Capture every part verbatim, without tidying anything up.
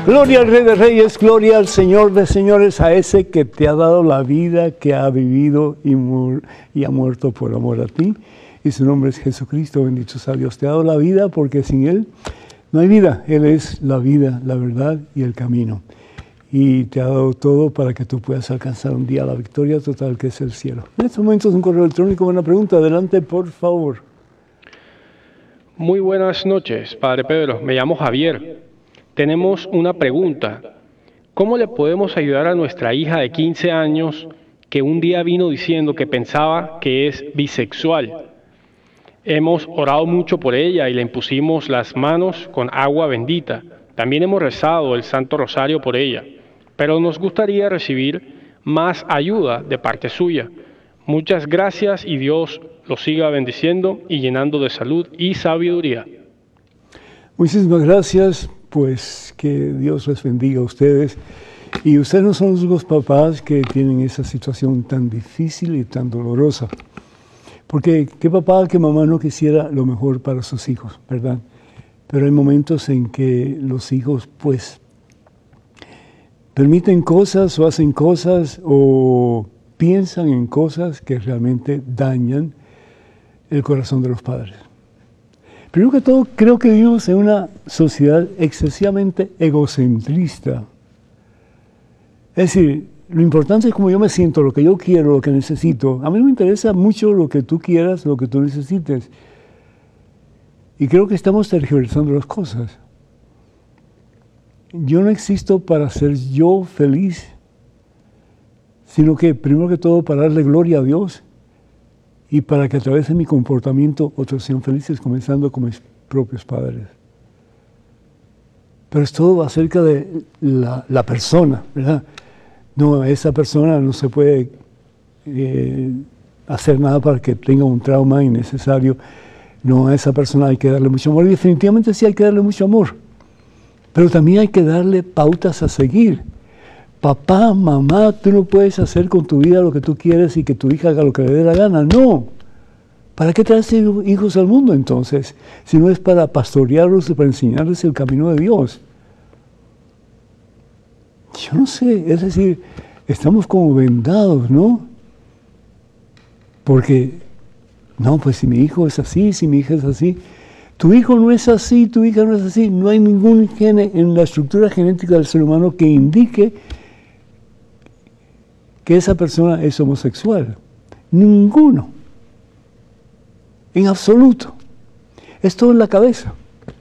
Gloria al Rey de Reyes, gloria al Señor de Señores, a ese que te ha dado la vida, que ha vivido y, mu y ha muerto por amor a ti. Y su nombre es Jesucristo, bendito sea Dios. Te ha dado la vida porque sin Él no hay vida. Él es la vida, la verdad y el camino. Y te ha dado todo para que tú puedas alcanzar un día la victoria total que es el cielo. En estos momentos un correo electrónico, buena pregunta. Adelante, por favor. Muy buenas noches, Padre Pedro. Me llamo Javier. Tenemos una pregunta. ¿Cómo le podemos ayudar a nuestra hija de quince años que un día vino diciendo que pensaba que es bisexual? Hemos orado mucho por ella y le impusimos las manos con agua bendita. También hemos rezado el Santo Rosario por ella, pero nos gustaría recibir más ayuda de parte suya. Muchas gracias y Dios los siga bendiciendo y llenando de salud y sabiduría. Muchísimas gracias, pues que Dios les bendiga a ustedes. Y ustedes no son los únicos papás que tienen esa situación tan difícil y tan dolorosa. Porque qué papá, qué mamá no quisiera lo mejor para sus hijos, ¿verdad? Pero hay momentos en que los hijos, pues, permiten cosas o hacen cosas o piensan en cosas que realmente dañan el corazón de los padres. Primero que todo, creo que vivimos en una sociedad excesivamente egocentrista. Es decir, lo importante es cómo yo me siento, lo que yo quiero, lo que necesito. A mí no me interesa mucho lo que tú quieras, lo que tú necesites. Y creo que estamos tergiversando las cosas. Yo no existo para ser yo feliz, sino que, primero que todo, para darle gloria a Dios y para que a través de mi comportamiento otros sean felices, comenzando con mis propios padres. Pero es todo acerca de la, la persona, ¿verdad? No, esa persona no se puede eh, hacer nada para que tenga un trauma innecesario. No, a esa persona hay que darle mucho amor. Y definitivamente sí hay que darle mucho amor. Pero también hay que darle pautas a seguir. Papá, mamá, tú no puedes hacer con tu vida lo que tú quieres y que tu hija haga lo que le dé la gana. No. ¿Para qué traes hijos al mundo entonces? Si no es para pastorearlos y para enseñarles el camino de Dios. Yo no sé, es decir, estamos como vendados, ¿no? Porque, no, pues si mi hijo es así, si mi hija es así, tu hijo no es así, tu hija no es así, no hay ningún gen en la estructura genética del ser humano que indique que esa persona es homosexual. Ninguno. En absoluto. Es todo en la cabeza.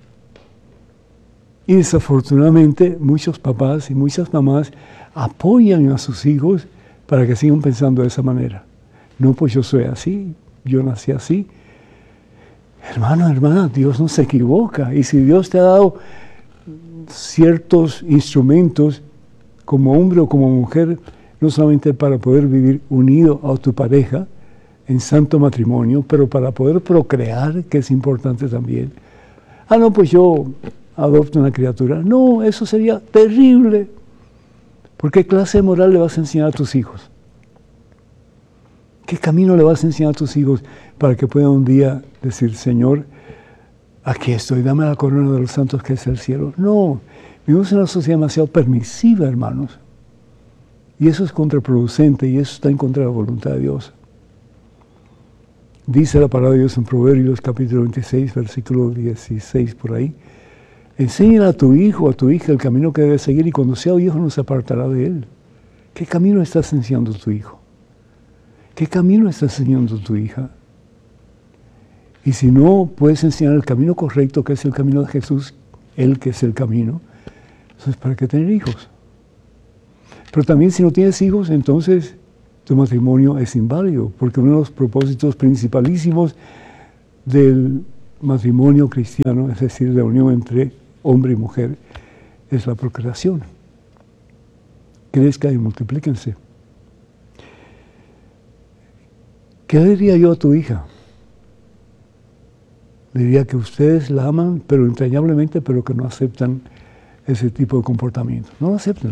Y desafortunadamente muchos papás y muchas mamás apoyan a sus hijos para que sigan pensando de esa manera. No, pues yo soy así, yo nací así. Hermano, hermana, Dios no se equivoca. Y si Dios te ha dado ciertos instrumentos como hombre o como mujer, no solamente para poder vivir unido a tu pareja en santo matrimonio, pero para poder procrear, que es importante también. Ah, no, pues yo adopto una criatura. No, eso sería terrible. ¿Por qué clase de moral le vas a enseñar a tus hijos? ¿Qué camino le vas a enseñar a tus hijos para que puedan un día decir, Señor, aquí estoy, dame la corona de los santos que es el cielo? No, vivimos en una sociedad demasiado permisiva, hermanos. Y eso es contraproducente y eso está en contra de la voluntad de Dios. Dice la palabra de Dios en Proverbios capítulo veintiséis, versículo dieciséis por ahí. Enséñale a tu hijo, a tu hija el camino que debe seguir y cuando sea viejo no se apartará de él. ¿Qué camino estás enseñando a tu hijo? ¿Qué camino estás enseñando a tu hija? Y si no puedes enseñar el camino correcto, que es el camino de Jesús, Él que es el camino, entonces ¿para qué tener hijos? Pero también si no tienes hijos, entonces tu matrimonio es inválido, porque uno de los propósitos principalísimos del matrimonio cristiano, es decir, la unión entre hombre y mujer, es la procreación. Crezcan y multiplíquense. ¿Qué le diría yo a tu hija? Le diría que ustedes la aman, pero entrañablemente, pero que no aceptan ese tipo de comportamiento. No lo aceptan.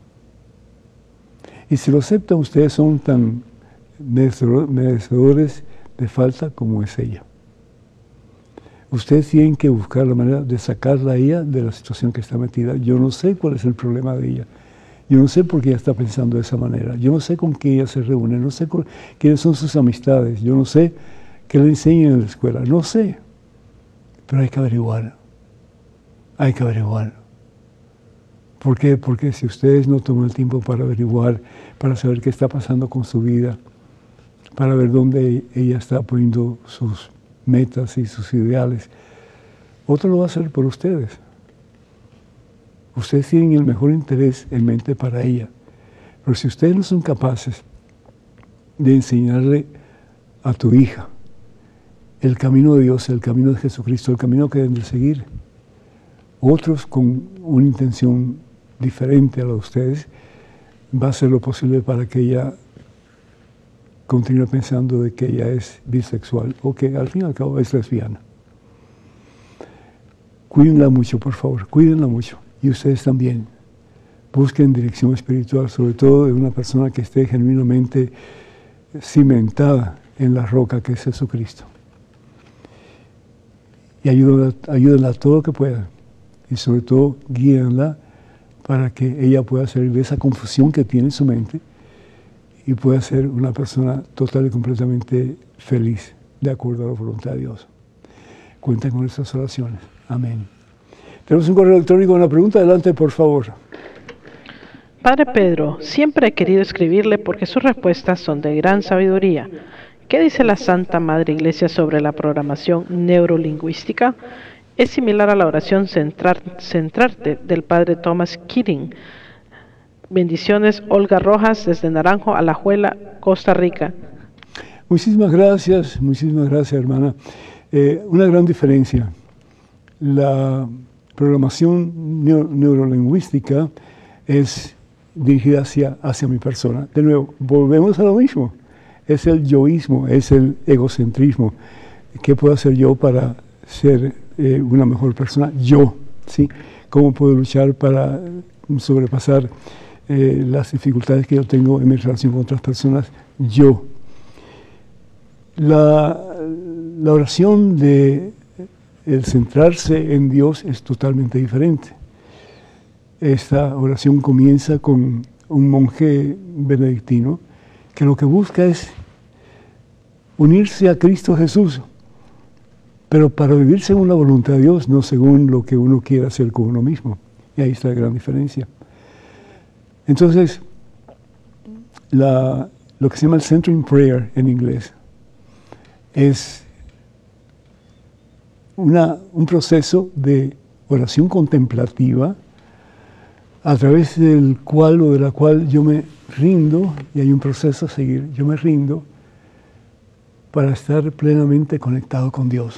Y si lo aceptan, ustedes son tan merecedores de falta como es ella. Ustedes tienen que buscar la manera de sacarla a ella de la situación que está metida. Yo no sé cuál es el problema de ella. Yo no sé por qué ella está pensando de esa manera. Yo no sé con qué ella se reúne. No sé con, quiénes son sus amistades. Yo no sé qué le enseñan en la escuela. No sé. Pero hay que averiguar. Hay que averiguar. ¿Por qué? Porque si ustedes no toman el tiempo para averiguar, para saber qué está pasando con su vida, para ver dónde ella está poniendo sus metas y sus ideales, otro lo va a hacer por ustedes. Ustedes tienen el mejor interés en mente para ella. Pero si ustedes no son capaces de enseñarle a tu hija el camino de Dios, el camino de Jesucristo, el camino que deben de seguir, otros con una intención diferente a la de ustedes, va a hacer lo posible para que ella continúe pensando de que ella es bisexual o que al fin y al cabo es lesbiana. Cuídenla mucho, por favor, cuídenla mucho. Y ustedes también. Busquen dirección espiritual, sobre todo de una persona que esté genuinamente cimentada en la roca que es Jesucristo. Y ayúdenla, ayúdenla todo lo que puedan. Y sobre todo, guíenla para que ella pueda salir de esa confusión que tiene en su mente y pueda ser una persona total y completamente feliz, de acuerdo a la voluntad de Dios. Cuenten con nuestras oraciones. Amén. Tenemos un correo electrónico, una pregunta. Adelante, por favor. Padre Pedro, siempre he querido escribirle porque sus respuestas son de gran sabiduría. ¿Qué dice la Santa Madre Iglesia sobre la programación neurolingüística? Es similar a la oración centrar, centrarte del Padre Thomas Keating. Bendiciones, Olga Rojas, desde Naranjo, Alajuela, Costa Rica. Muchísimas gracias, muchísimas gracias, hermana. Eh, una gran diferencia. La programación neuro neurolingüística es dirigida hacia, hacia mi persona. De nuevo, volvemos a lo mismo. Es el yoísmo, es el egocentrismo. ¿Qué puedo hacer yo para ser eh, una mejor persona? Yo, ¿sí? ¿Cómo puedo luchar para sobrepasar eh, las dificultades que yo tengo en mi relación con otras personas? Yo. La, la oración de el centrarse en Dios es totalmente diferente. Esta oración comienza con un monje benedictino que lo que busca es unirse a Cristo Jesús, pero para vivir según la voluntad de Dios, no según lo que uno quiera hacer con uno mismo. Y ahí está la gran diferencia. Entonces, la, lo que se llama el Centering Prayer en inglés es Una, un proceso de oración contemplativa a través del cual o de la cual yo me rindo, y hay un proceso a seguir, yo me rindo para estar plenamente conectado con Dios,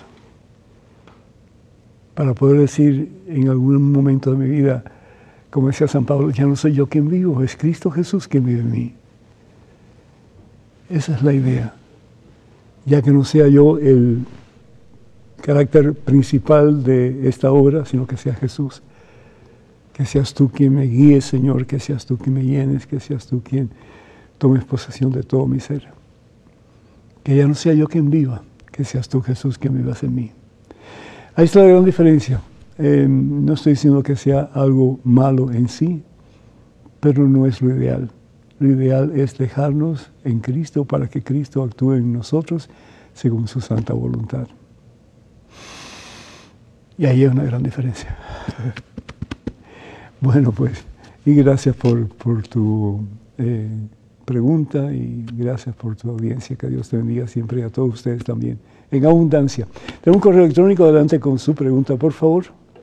para poder decir en algún momento de mi vida, como decía San Pablo, ya no soy yo quien vivo, es Cristo Jesús quien vive en mí. Esa es la idea, ya que no sea yo el carácter principal de esta obra, sino que sea Jesús. Que seas tú quien me guíe, Señor, que seas tú quien me llenes, que seas tú quien tomes posesión de todo mi ser. Que ya no sea yo quien viva, que seas tú, Jesús, quien vivas en mí. Ahí está la gran diferencia. Eh, no estoy diciendo que sea algo malo en sí, pero no es lo ideal. Lo ideal es dejarnos en Cristo para que Cristo actúe en nosotros según su santa voluntad. Y ahí hay una gran diferencia. Bueno, pues, y gracias por, por tu eh, pregunta y gracias por tu audiencia. Que Dios te bendiga siempre y a todos ustedes también, en abundancia. Tengo un correo electrónico, adelante con su pregunta, por favor.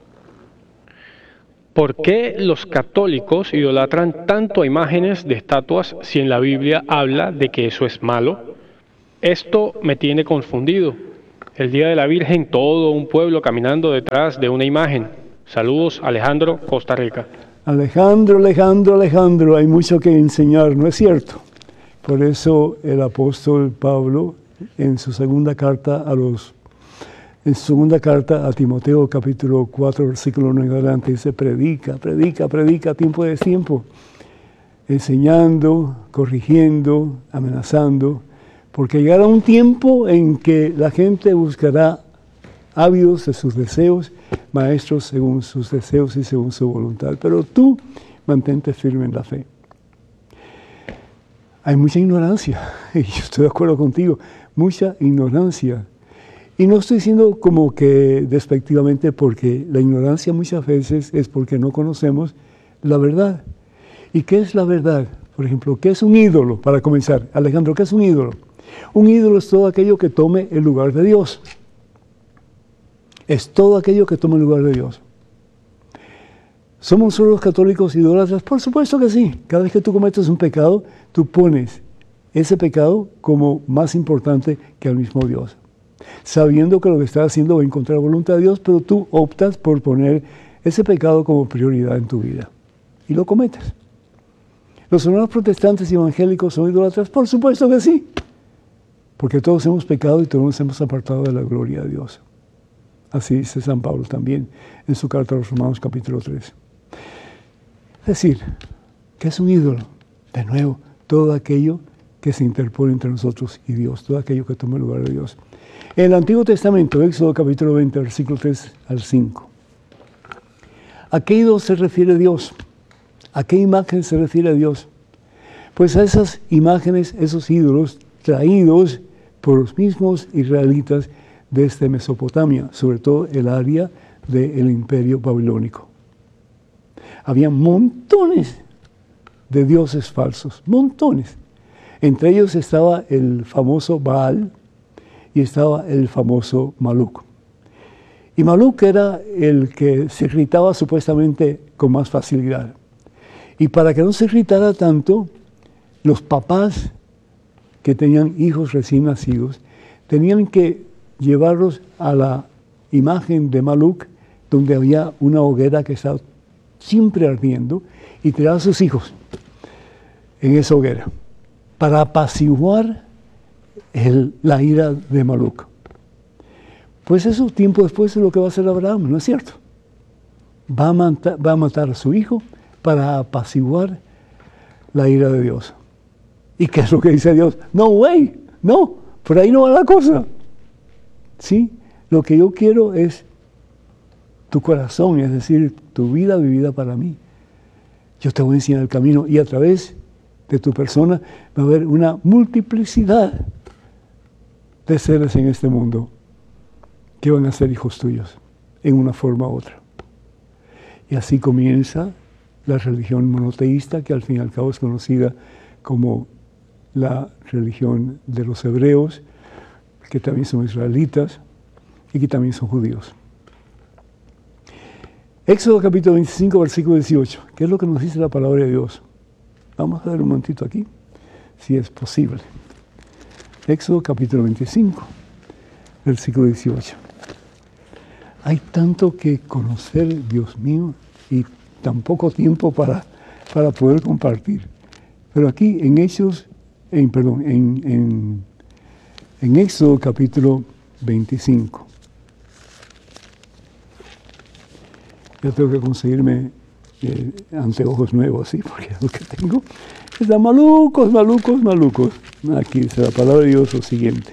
¿Por qué los católicos idolatran tanto a imágenes de estatuas si en la Biblia habla de que eso es malo? Esto me tiene confundido. El día de la Virgen, todo un pueblo caminando detrás de una imagen. Saludos, Alejandro, Costa Rica. Alejandro, Alejandro, Alejandro, hay mucho que enseñar, ¿no es cierto? Por eso el apóstol Pablo, en su segunda carta a los, en su segunda carta a Timoteo, capítulo cuatro, versículo nueve en adelante, dice, predica, predica, predica, tiempo de tiempo, enseñando, corrigiendo, amenazando, porque llegará un tiempo en que la gente buscará ávidos de sus deseos, maestros según sus deseos y según su voluntad. Pero tú mantente firme en la fe. Hay mucha ignorancia, y yo estoy de acuerdo contigo, mucha ignorancia. Y no estoy diciendo como que despectivamente, porque la ignorancia muchas veces es porque no conocemos la verdad. ¿Y qué es la verdad? Por ejemplo, ¿qué es un ídolo? Para comenzar, Alejandro, ¿qué es un ídolo? Un ídolo es todo aquello que tome el lugar de Dios. Es todo aquello que tome el lugar de Dios. ¿Somos solo los católicos idólatras? Por supuesto que sí. Cada vez que tú cometes un pecado, tú pones ese pecado como más importante que al mismo Dios. Sabiendo que lo que estás haciendo va a encontrar la voluntad de Dios, pero tú optas por poner ese pecado como prioridad en tu vida. Y lo cometes. ¿Los hermanos protestantes y evangélicos son idólatras? Por supuesto que sí. Porque todos hemos pecado y todos nos hemos apartado de la gloria de Dios. Así dice San Pablo también en su carta a los Romanos capítulo tres. Es decir, ¿qué es un ídolo? De nuevo, todo aquello que se interpone entre nosotros y Dios, todo aquello que toma el lugar de Dios. En el Antiguo Testamento, Éxodo capítulo veinte, versículo tres al cinco. ¿A qué ídolo se refiere Dios? ¿A qué imagen se refiere Dios? Pues a esas imágenes, esos ídolos traídos por los mismos israelitas desde Mesopotamia, sobre todo el área del imperio babilónico. Había montones de dioses falsos, montones. Entre ellos estaba el famoso Baal y estaba el famoso Maluk. Y Maluk era el que se irritaba supuestamente con más facilidad. Y para que no se irritara tanto, los papás que tenían hijos recién nacidos tenían que llevarlos a la imagen de Maluk, donde había una hoguera que estaba siempre ardiendo, y tirar a sus hijos en esa hoguera para apaciguar el, la ira de Maluk. Pues eso tiempo después es lo que va a hacer Abraham, ¿no es cierto? Va a matar, va a, matar a su hijo para apaciguar la ira de Dios. ¿Y qué es lo que dice Dios? No, way, no, por ahí no va la cosa. ¿Sí? Lo que yo quiero es tu corazón, es decir, tu vida vivida para mí. Yo te voy a enseñar el camino y a través de tu persona va a haber una multiplicidad de seres en este mundo que van a ser hijos tuyos en una forma u otra. Y así comienza la religión monoteísta, que al fin y al cabo es conocida como la religión de los hebreos, que también son israelitas y que también son judíos. Éxodo capítulo veinticinco, versículo dieciocho. ¿Qué es lo que nos dice la palabra de Dios? Vamos a ver un momentito aquí, si es posible. Éxodo capítulo veinticinco, versículo dieciocho. Hay tanto que conocer, Dios mío, y tan poco tiempo para, para poder compartir. Pero aquí en Hechos, en, perdón, en, en, en Éxodo capítulo veinticinco. Yo tengo que conseguirme eh, anteojos nuevos, ¿sí? Porque lo que tengo están malucos, malucos, malucos. Aquí dice la palabra de Dios lo siguiente.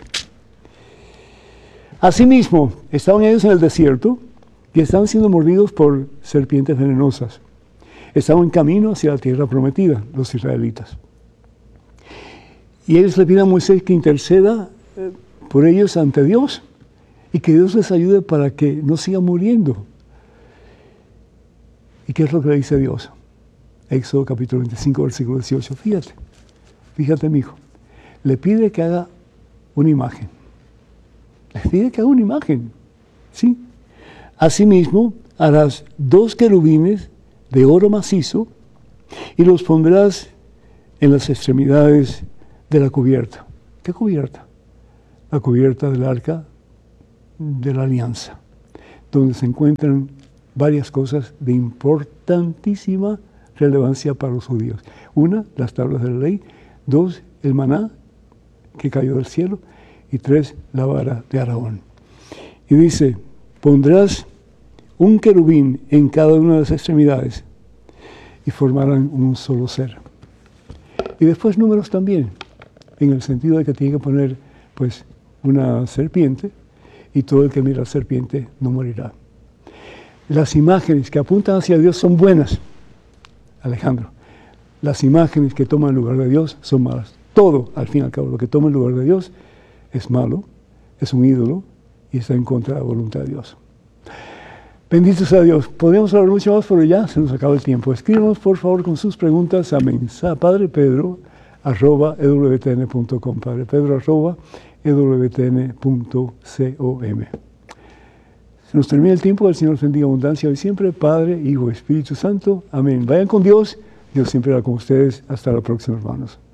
Asimismo, estaban ellos en el desierto y estaban siendo mordidos por serpientes venenosas. Estaban en camino hacia la tierra prometida, los israelitas. Y ellos le piden a Moisés que interceda eh, por ellos ante Dios y que Dios les ayude para que no sigan muriendo. ¿Y qué es lo que le dice Dios? Éxodo capítulo veinticinco, versículo dieciocho. Fíjate, fíjate, mi hijo. Le pide que haga una imagen. Le pide que haga una imagen. ¿Sí? Asimismo, harás dos querubines de oro macizo y los pondrás en las extremidades de la cubierta. ¿Qué cubierta? La cubierta del arca de la alianza, donde se encuentran varias cosas de importantísima relevancia para los judíos. Una, las tablas de la ley. Dos, el maná que cayó del cielo. Y tres, la vara de Aarón. Y dice, pondrás un querubín en cada una de las extremidades y formarán un solo ser. Y después números también, en el sentido de que tiene que poner pues una serpiente y todo el que mira a la serpiente no morirá. Las imágenes que apuntan hacia Dios son buenas, Alejandro. Las imágenes que toman el lugar de Dios son malas. Todo, al fin y al cabo, lo que toma el lugar de Dios es malo, es un ídolo y está en contra de la voluntad de Dios. Bendito sea Dios. Podríamos hablar mucho más, pero ya se nos acaba el tiempo. Escríbanos, por favor, con sus preguntas a mensaje Padre Pedro arroba e w t n punto com, Padre Pedro arroba e w t n punto com. Se nos termina el tiempo, el Señor nos bendiga abundancia hoy siempre, Padre, Hijo, Espíritu Santo. Amén. Vayan con Dios. Dios siempre va con ustedes. Hasta la próxima, hermanos.